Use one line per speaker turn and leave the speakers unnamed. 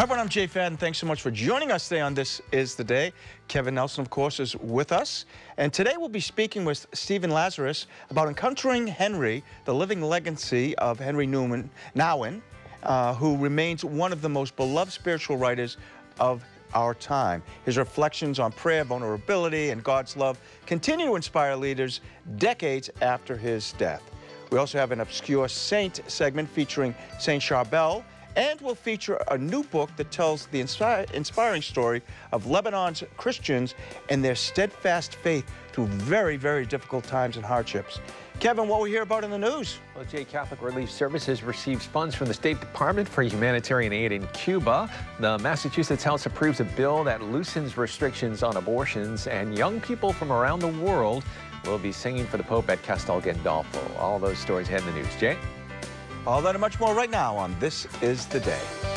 Hi, everyone. I'm Jay Fadden. Thanks so much for joining us today on This Is the Day. Kevin Nelson, of course, is with us. And today we'll be speaking with Stephen Lazarus about encountering Henry, the living legacy of Henry Nouwen, who remains one of the most beloved spiritual writers of our time. His reflections on prayer, vulnerability, and God's love continue to inspire leaders decades after his death. We also have an obscure saint segment featuring Saint Charbel, and we'll feature a new book that tells the inspiring story of Lebanon's Christians and their steadfast faith through very, very difficult times and hardships. Kevin, what we hear about in the news?
Well, Jay, Catholic Relief Services receives funds from the State Department for humanitarian aid in Cuba. The Massachusetts House approves a bill that loosens restrictions on abortions, and young people from around the world will be singing for the Pope at Castel Gandolfo. All those stories ahead in the news. Jay?
All that and much more right now on This Is the Day.